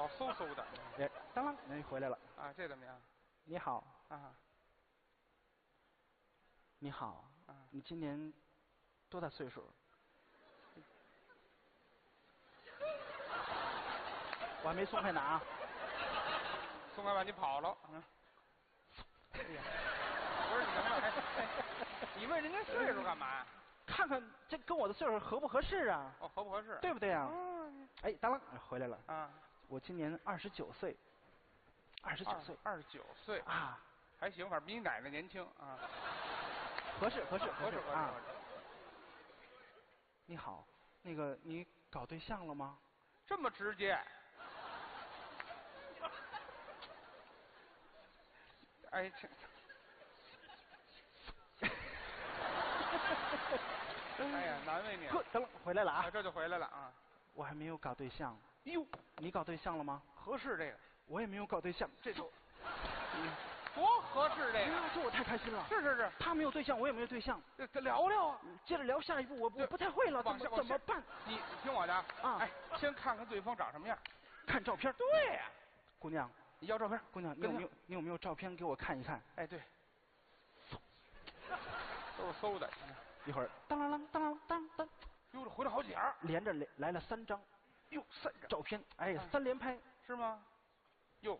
老嗖嗖的。 哎，当啷，人回来了。 啊，这怎么样？ 你好。 啊。 你好。 啊。 你今年多大岁数？我还没松开呢啊。 松开吧，你跑了。嗯。哎呀，不是行了，你问人家岁数干嘛呀？ 看看这跟我的岁数合不合适啊？ 哦，合不合适？ 对不对啊？ 嗯。 哎，当啷，回来了。 啊。 我今年29岁。29岁。 29岁啊， 还行，反正比你奶奶年轻啊。 合适啊。你好，那个你搞对象了吗？ 这么直接。哎，这。哎呀，难为你了。 等会回来了啊！ 这就回来了啊！ 我还没有搞对象。 哟， 你搞对象了吗？ 合适这个。 我也没有搞对象，这就多合适这个！ 这我太开心了。 是， 他没有对象，我也没有对象。 这聊聊啊， 接着聊下一步，我不太会了，怎么办？ 你听我的啊！哎，先看看对方长什么样， 看照片。 对呀， 姑娘， 你要照片？ 姑娘，你有没有照片给我看一看？ 哎，对，都是搜的。 一会儿当啷啷当啷当当， 哟，这回了好几样， 连着来了3张。 哟，3张照片，哎，3连拍是吗？哟，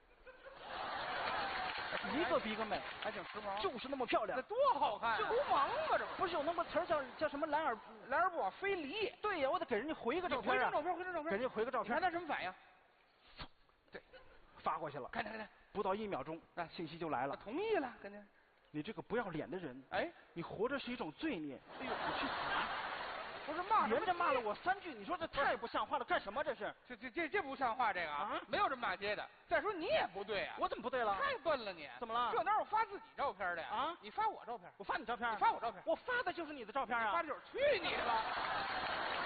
一个比一个美， 还挺时髦， 就是那么漂亮， 这多好看！ 流氓吧这不是有那么词儿叫什么兰尔不往非礼？ 对呀，我得给人家回个照片啊！ 回张照片， 给人家回个照片， 看他什么反应？对， 发过去了， 看， 不到1秒钟，那信息就来了， 同意了，跟着。 你这个不要脸的人！ 哎， 你活着是一种罪孽！ 哎呦，你去死！ 不是骂人家骂了我3句，你说这太不像话了，干什么这是？ 这不像话，这个啊，没有这么骂街的。再说你也不对啊， 我怎么不对了？ 太笨了你！ 怎么了？ 这哪有发自己照片的呀？ 啊， 你发我照片， 我发你照片， 你发我照片， 我发的就是你的照片啊！ 发的就是去你的吧！